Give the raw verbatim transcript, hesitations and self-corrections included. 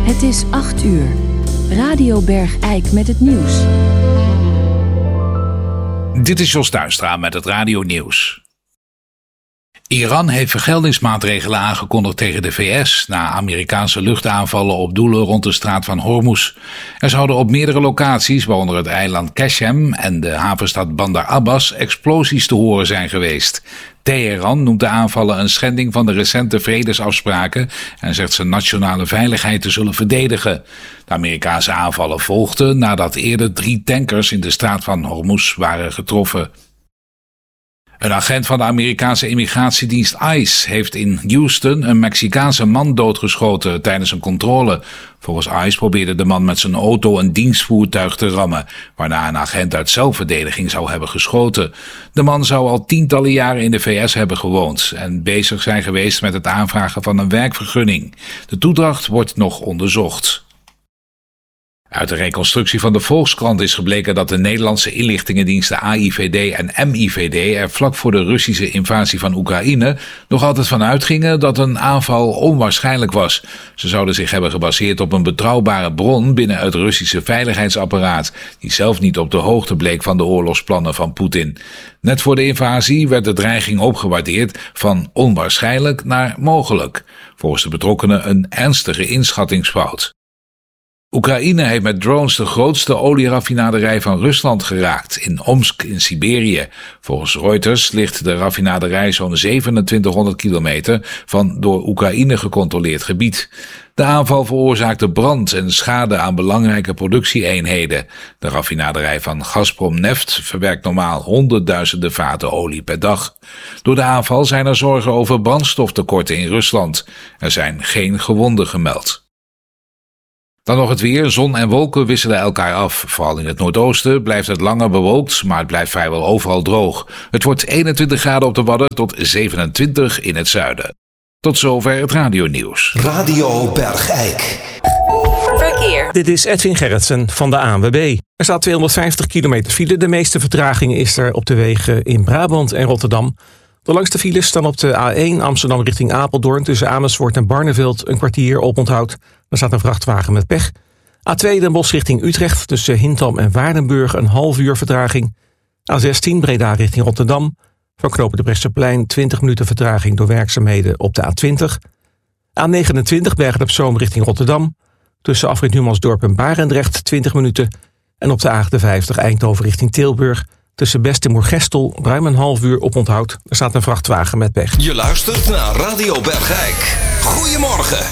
Het is acht uur. Radio Bergijk met het nieuws. Dit is Jos Tuinstra met het Radio Nieuws. Iran heeft vergeldingsmaatregelen aangekondigd tegen de V S na Amerikaanse luchtaanvallen op doelen rond de straat van Hormuz. Er zouden op meerdere locaties, waaronder het eiland Qashem en de havenstad Bandar Abbas, explosies te horen zijn geweest. Teheran noemt de aanvallen een schending van de recente vredesafspraken en zegt zijn nationale veiligheid te zullen verdedigen. De Amerikaanse aanvallen volgden nadat eerder drie tankers in de straat van Hormuz waren getroffen. Een agent van de Amerikaanse immigratiedienst ICE heeft in Houston een Mexicaanse man doodgeschoten tijdens een controle. Volgens ICE probeerde de man met zijn auto een dienstvoertuig te rammen, waarna een agent uit zelfverdediging zou hebben geschoten. De man zou al tientallen jaren in de V S hebben gewoond en bezig zijn geweest met het aanvragen van een werkvergunning. De toedracht wordt nog onderzocht. Uit de reconstructie van de Volkskrant is gebleken dat de Nederlandse inlichtingendiensten A I V D en M I V D er vlak voor de Russische invasie van Oekraïne nog altijd van uitgingen dat een aanval onwaarschijnlijk was. Ze zouden zich hebben gebaseerd op een betrouwbare bron binnen het Russische veiligheidsapparaat, die zelf niet op de hoogte bleek van de oorlogsplannen van Poetin. Net voor de invasie werd de dreiging opgewaardeerd van onwaarschijnlijk naar mogelijk. Volgens de betrokkenen een ernstige inschattingsfout. Oekraïne heeft met drones de grootste olieraffinaderij van Rusland geraakt, in Omsk in Siberië. Volgens Reuters ligt de raffinaderij zo'n zevenentwintighonderd kilometer van door Oekraïne gecontroleerd gebied. De aanval veroorzaakte brand en schade aan belangrijke productieeenheden. De raffinaderij van Gazprom Neft verwerkt normaal honderdduizenden vaten olie per dag. Door de aanval zijn er zorgen over brandstoftekorten in Rusland. Er zijn geen gewonden gemeld. Dan nog het weer. Zon en wolken wisselen elkaar af. Vooral in het noordoosten blijft het langer bewolkt, maar het blijft vrijwel overal droog. Het wordt eenentwintig graden op de Wadden tot zevenentwintig in het zuiden. Tot zover het radionieuws. Radio Bergijk. Verkeer. Dit is Edwin Gerritsen van de A N W B. Er staat tweehonderdvijftig kilometer file. De meeste vertraging is er op de wegen in Brabant en Rotterdam. De langste files staan op de A één Amsterdam richting Apeldoorn tussen Amersfoort en Barneveld een kwartier oponthoud. Daar staat een vrachtwagen met pech. A twee Den Bosch richting Utrecht tussen Hintham en Waardenburg een half uur vertraging. A zestien Breda richting Rotterdam. Van knopen de Brechtseplein twintig minuten vertraging door werkzaamheden op de A twintig. A negenentwintig Bergen op Zoom richting Rotterdam. Tussen afrit Numansdorp en Barendrecht twintig minuten. En op de A achtenvijftig Eindhoven richting Tilburg. Tussen Best en Moergestel ruim een half uur oponthoud. Er staat een vrachtwagen met pech. Je luistert naar Radio Bergijk. Goedemorgen.